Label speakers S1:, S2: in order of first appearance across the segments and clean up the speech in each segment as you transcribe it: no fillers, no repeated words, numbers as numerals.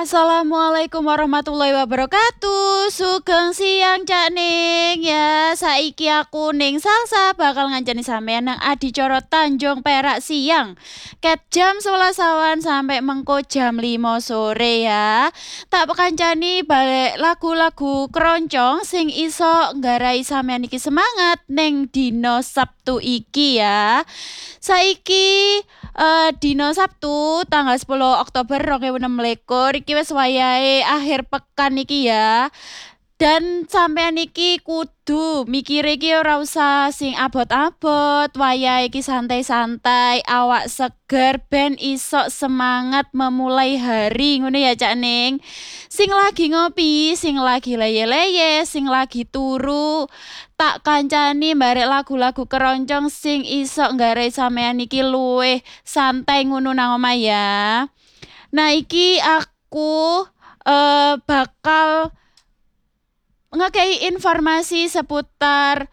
S1: Assalamualaikum warahmatullahi wabarakatuh. Sugeng siang Cak Ning. Ya, saiki aku ning Salsa bakal ngancani sampean nang adicara Tanjung Perak siang. Ket jam 11 awan sampai mengko jam 5 sore ya. Tak kancani balik lagu-lagu keroncong sing iso nggarai sampean iki semangat ning dino Sabtu iki ya. Saiki dino Sabtu tanggal 10 Oktober 2026 iki wis wayahe akhir pekan iki ya. Dan sampean iki kudu mikir iki ora usah sing abot-abot, wayahe iki santai-santai, awak seger ben iso semangat memulai hari ngono ya Cak Ning. Sing lagi ngopi, sing lagi leye-leye, sing lagi turu, tak kancani barek lagu-lagu keroncong sing iso nggarai sampean iki luwih santai ngono nang omah ya. Nah iki aku bakal ngekei informasi seputar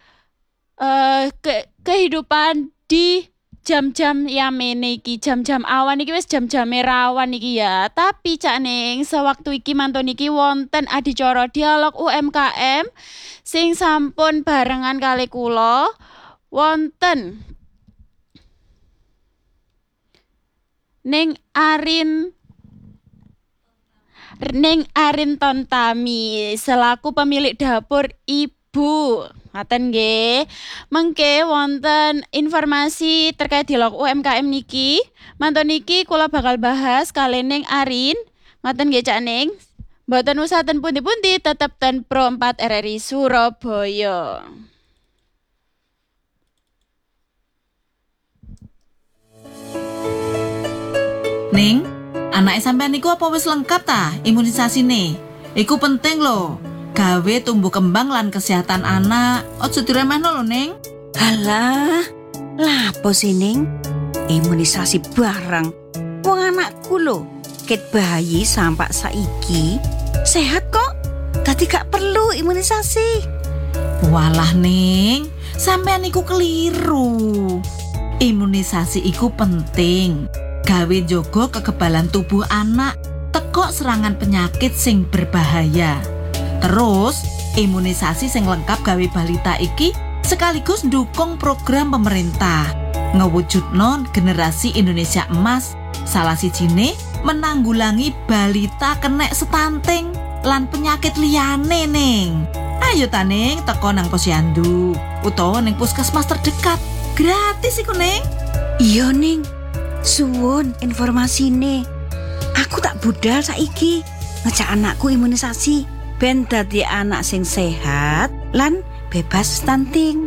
S1: kehidupan di jam-jam yamene iki, jam-jam awan iki wis jam-jam rawan iki ya. Tapi Cak Ning sewaktu iki mantun iki wonten adicara dialog UMKM sing sampun barengan kali kula wonten ning Arin Tontami selaku pemilik dapur ibu. Ngaten nggih. Mengke wonten informasi terkait dialog UMKM niki. Mantun niki kula bakal bahas kali ning Arin. Ngaten nggih Cak Ning. Mboten usah ten pundi-pundi tetep ten Pro 4 RRI Surabaya.
S2: Ning, anake sampean niku apa wis lengkap ta imunisasine? Iku penting lho. Gawe tumbuh kembang lan kesehatan anak. Ojo diremehno lho, Ning.
S3: Halah, lapo sih Ning? Imunisasi barang. Wong anakku lho, ket bayi sampai saiki sehat kok. Tadi gak perlu imunisasi.
S2: Walah, Ning, sampean niku keliru. Imunisasi iku penting. Gawe njogo kekebalan tubuh anak teko serangan penyakit sing berbahaya. Terus, imunisasi sing lengkap gawe balita iki sekaligus ndukung program pemerintah ngewujudno generasi Indonesia emas. Salah sijine menanggulangi balita kenek stunting lan penyakit liyane Ning. Ayo ta Ning teko nang posyandu utawa ning puskesmas terdekat. Gratis iku Ning.
S3: Iya Ning, suwun informasine. Aku tak budal saiki ngejak anakku imunisasi ben dadi anak sing sehat lan bebas stunting.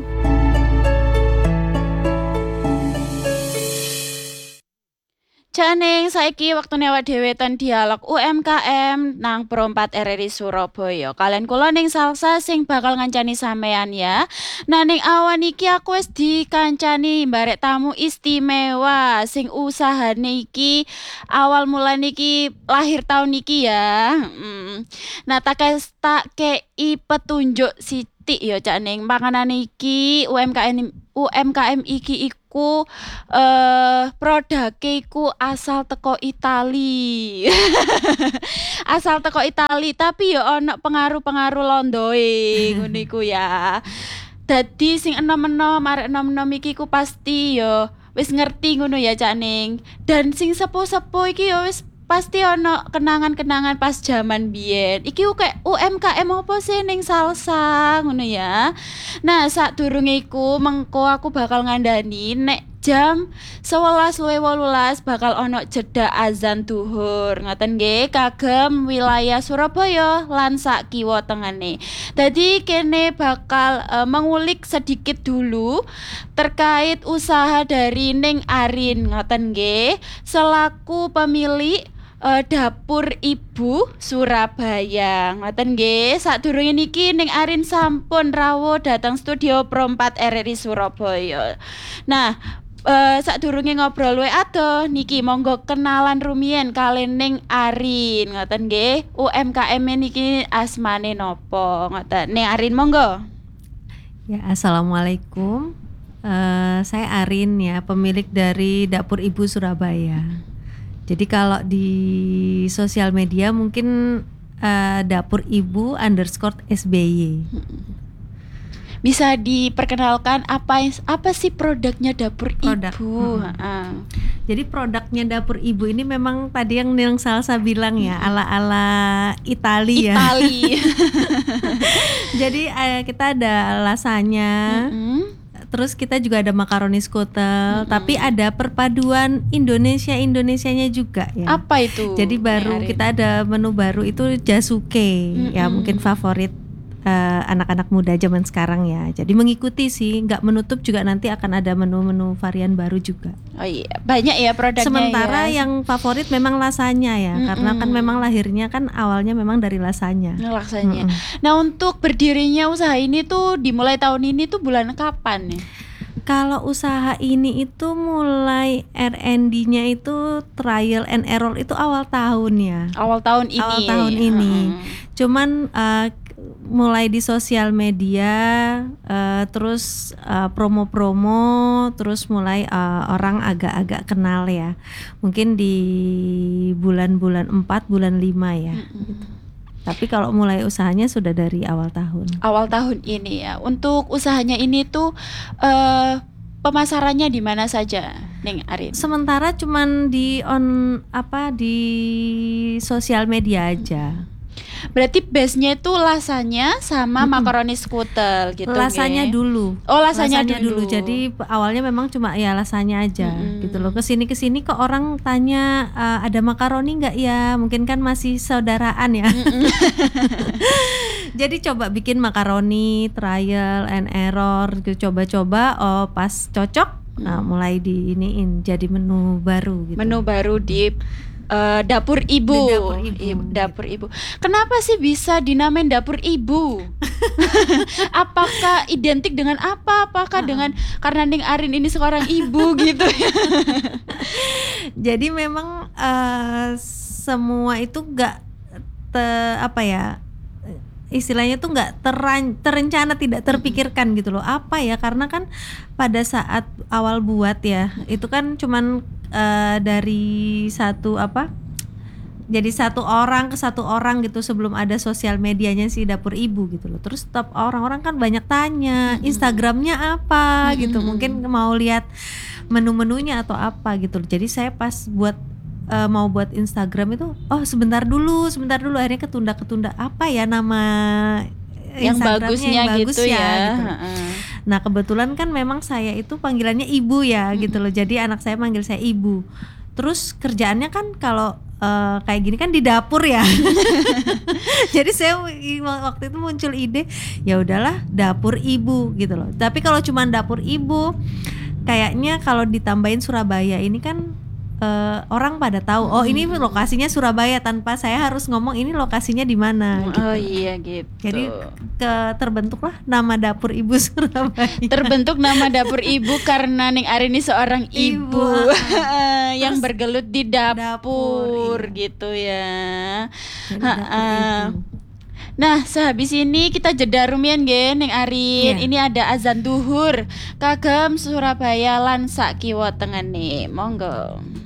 S1: Cak Ning saiki waktune awak dhewe ten dialog UMKM nang Pro 4 RRI Surabaya. Kalian kula ning Salsa sing bakal ngancani sampean ya. Nah ning awan iki aku wis dikancani barek tamu istimewa sing usahane iki awal mulane iki lahir tahun iki ya. Nah tak kei petunjuk sithik ya Cak Ning. Panganan iki UMKM iki iku produke iku asal teko Itali. Asal teko Itali tapi ya ana pengaruh-pengaruh londoe ngono iku ya. Dadi sing enom-enom arek enom-enom iki ku pasti ya wis ngerti ngono ya Cak Ning. Dan sing sepuh-sepuh iki ya wis pasti ono kenangan-kenangan pas zaman biyen. Iki kayak UMKM apa sih ning Salsa ngono ya. Nah, sadurunge iku mengko aku bakal ngandani nek jam 11.18 bakal ono jeda azan duhur. Ngoten nggih, kagem wilayah Surabaya lan sak kiwa tengene. Dadi kene bakal mengulik sedikit dulu terkait usaha dari Ning Arin ngoten nggih, selaku pemilik dapur ibu Surabaya. Ngoten nggih, sadurunge niki Ning Arin sampun rawuh datang studio Pro 4 RRI Surabaya. Nah, sadurunge ngobrol luwih adoh niki monggo kenalan rumiyin kali Ning Arin. Ngoten nggih, UMKM niki asmane napa? Ngoten. Ning Arin monggo.
S4: Ya, assalamualaikum. Saya Arin ya, pemilik dari Dapur Ibu Surabaya. Jadi kalau di sosial media mungkin dapur ibu _SBY.
S1: Bisa diperkenalkan apa sih produknya dapur
S4: Produk.
S1: ibu?
S4: Jadi produknya dapur ibu ini memang tadi yang Salsa bilang ya, ala-ala Itali ya.
S1: Itali.
S4: Jadi kita ada lasanya. Terus kita juga ada makaroni skutel, tapi ada perpaduan Indonesianya juga ya.
S1: Apa itu?
S4: Jadi baru kita ada menu baru itu jasuke, ya mungkin favorit anak-anak muda zaman sekarang ya. Jadi mengikuti sih, nggak menutup juga nanti akan ada menu-menu varian baru juga.
S1: Oh iya, banyak ya produknya.
S4: Sementara
S1: ya.
S4: yang favorit memang lasanya ya, karena kan memang lahirnya kan awalnya memang dari lasanya.
S1: Lasanya. Nah, untuk berdirinya usaha ini tuh dimulai tahun ini tuh bulan kapan ya?
S4: Kalau usaha ini itu mulai R&D-nya itu trial and error itu awal tahun ya.
S1: Awal tahun ini.
S4: Awal tahun ini. Cuman mulai di sosial media, terus promo-promo, terus mulai orang agak-agak kenal ya. Mungkin di bulan-bulan 4, bulan 5 ya. Gitu. Tapi kalau mulai usahanya sudah dari awal tahun. Awal tahun
S1: ini ya. Untuk usahanya ini tuh pemasarannya di mana saja, Ning Arin?
S4: Sementara cuman di sosial media aja.
S1: Berarti base-nya itu lasanya sama makaroni skutel gitu.
S4: Lasanya dulu.
S1: Oh, lasanya dulu.
S4: Jadi awalnya memang cuma ya lasanya aja gitu loh. Kesini kok orang tanya ada makaroni nggak ya? Mungkin kan masih saudaraan ya. Jadi coba bikin makaroni, trial and error gitu, coba-coba. Oh pas cocok, nah mulai diiniin jadi menu baru gitu.
S1: Menu baru di dapur ibu. Dapur ibu. Kenapa sih bisa dinamain dapur ibu? Apakah identik dengan apa? Apakah dengan karena Ning Arin ini seorang ibu gitu?
S4: Jadi memang semua itu nggak istilahnya tuh nggak terencana, tidak terpikirkan gitu loh. Apa ya, karena kan pada saat awal buat ya itu kan cuman dari jadi satu orang ke satu orang gitu sebelum ada sosial medianya si dapur ibu gitu loh. Terus tetap orang-orang kan banyak tanya Instagramnya apa gitu, mungkin mau lihat menu-menunya atau apa gitu. Jadi saya pas mau buat Instagram itu sebentar dulu akhirnya ketunda apa ya nama
S1: yang bagusnya
S4: yang
S1: gitu ya
S4: gitu. Nah kebetulan kan memang saya itu panggilannya ibu ya gitu loh, jadi anak saya manggil saya ibu. Terus kerjaannya kan kalau kayak gini kan di dapur ya. Jadi saya waktu itu muncul ide, ya udahlah dapur ibu gitu loh. Tapi kalau cuma dapur ibu kayaknya kalau ditambahin Surabaya ini kan orang pada tahu ini lokasinya Surabaya tanpa saya harus ngomong ini lokasinya di mana gitu.
S1: Oh iya gitu.
S4: Jadi terbentuklah nama dapur ibu Surabaya.
S1: Terbentuk nama dapur ibu karena Ning Arin ini seorang ibu yang bergelut di dapur gitu ya. Nah, sehabis ini kita jeda rumian nggih Ning Arin. Ini ada azan duhur kagem Surabaya lan sak kiwa tengene. Monggo.